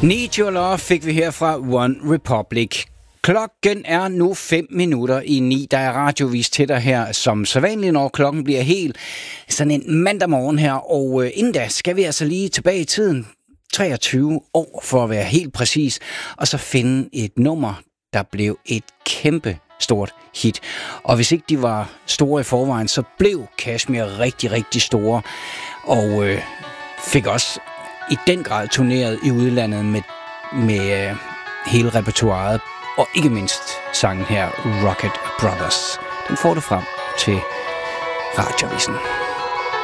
Need Your Love fik vi her fra One Republic. Klokken er nu 8:05. Der er radiovis til dig her, som sædvanligt, når klokken bliver helt sådan en mandag morgen her. Og inden da skal vi altså lige tilbage i tiden, 23 år for at være helt præcis, og så finde et nummer, der blev et kæmpe stort hit. Og hvis ikke de var store i forvejen, så blev Kashmir rigtig, rigtig store, og fik også i den grad turneret i udlandet med hele repertoiret, og ikke mindst sangen her, Rocket Brothers. Den får du frem til Radiovisen.